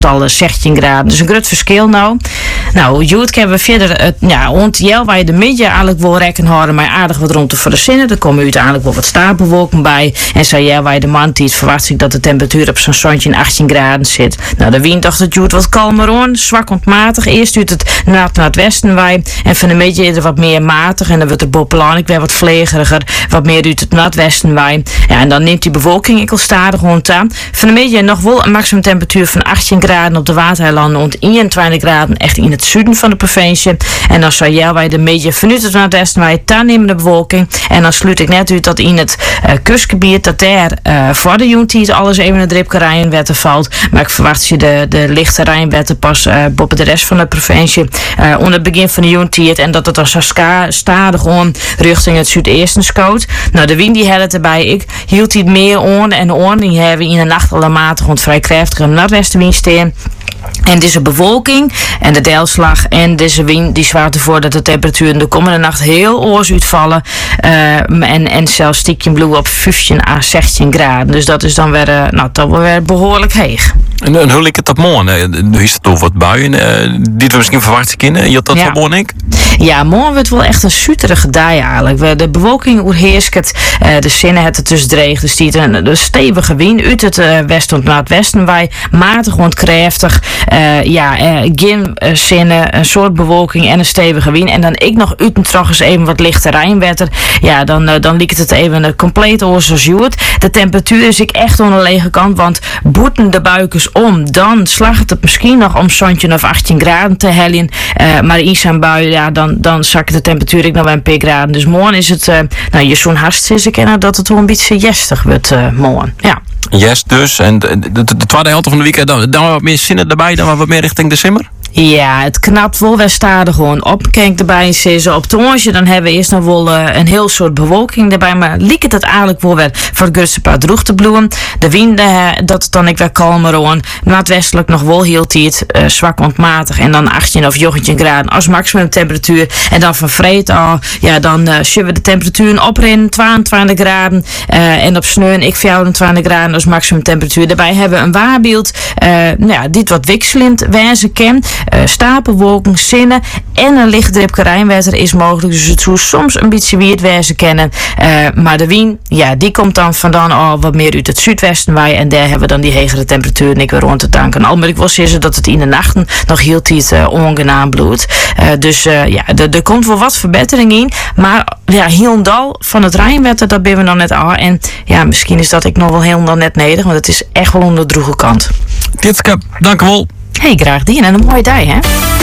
al 16 graden. Dus een groot verschil nou. Nou, Joet hebben we verder, ontjel waar je de midden eigenlijk wil rekken houden, maar aardig wat rond te verzinnen. Er komen uiteindelijk wel wat stapelwolken bij. En zo waar je de maand verwacht ik dat de temperatuur op zo'n zonnetje in 18 graden zit. Nou, de wind dacht het Joet wat kalmer aan, zwak ontmatig. Eerst uit het naar het westen wij. En van de midden is er wat meer matig. En dan wordt er bovenaan weer wat vlegeriger. Wat meer uit het noordwesten wij. Ja, en dan neemt die bewolking ik al stadig rond aan. Van de midden nog wel een maximum temperatuur van 18 graden op de Waterheilanden. Rond 21 graden echt in het zuiden van de provincie. En dan zou wij de midden vanuit het noordwesten wij toenemende bewolking. En dan sluit ik net uit dat in het kustgebied dat daar voor de Juntiet alles even een dripke rijnwetter valt. Maar ik verwacht je de lichte rijnwetter pas boven de rest van de provincie onder het begin van de Juntiet. En dat het dan zo stadig om richting het zuidesten scoot. Nou, de wind die had het erbij. Ik hield die meer on en de on die hebben we in de nacht al matig en vrij krachtige noordwestenwind staan. En deze bewolking en de deelslag en deze wind die zwaart ervoor dat de temperaturen de komende nacht heel oors uitvallen. En zelfs stiekje blue op 15 à 16 graden. Dus dat is dan weer, toch wel weer behoorlijk heeg. En hoe lijkt het op morgen? Nu is het toch wat buien. Die we misschien verwachten kunnen. Je dat van morgen ik? Ja, morgen wordt wel echt een zuterige dag eigenlijk. De bewolking oerheerst het. De zinnen het tussen dreig. Dus die een stevige wind uit het westen tot noordwesten. Wij matig ontkrachtig. Geen zinnen, een soort bewolking en een stevige wind. En dan ik nog uit en terug eens even wat lichte rijnwetter. Ja, dan liep het even compleet oorzajuurd. De temperatuur is ik echt aan de lege kant. Want boeten de buikens om, dan slaagt het misschien nog om zo'n of 18 graden te hellen. Maar in zijn bui, dan zakt de temperatuur ik nog wel een paar graden. Dus morgen is het, je zo'n haast is ik kennen dat het wel een beetje jestig wordt morgen. Ja. Yes, dus. En de tweede helft van de weekend dan wat meer zinnen erbij, dan wat meer richting december? Ja, het knapt wel weer stadig gewoon op. Kijk erbij zitten op Tonsje, dan hebben we eerst nog wel een heel soort bewolking erbij. Maar liek het eigenlijk wel weer voor het gutste paar droeg te bloeien. De wind, dat het dan ik weer kalmer aan. Noordwestelijk nog wel heel tijd, zwak ontmatig. En dan 18 of 19 graden als maximum temperatuur. En dan van vreed al, dan zullen we de temperatuur oprennen, 22 graden. En op sneun, ik 24 graden als maximum temperatuur. Daarbij hebben we een waarbeeld, dit wat wisselend wijzen kan. Stapelwolken, zinnen en een lichtdripke rijnwetter is mogelijk. Dus het zou soms een beetje weerd wijzen kennen. Maar de wind, die komt dan vandaan al wat meer uit het zuidwesten wij. En daar hebben we dan die hegere temperatuur en ik weer rond te tanken. Al moet ik wel zeggen dat het in de nachten nog heel tijd ongenaam bloedt. Er komt wel wat verbetering in. Maar heel dal van het rijnwetter, dat ben we nog net al. En misschien is dat ik nog wel heel net nedig. Want het is echt wel onder de droege kant. Tjitske, dank u wel. Hey, graag die en een mooie dag, hè?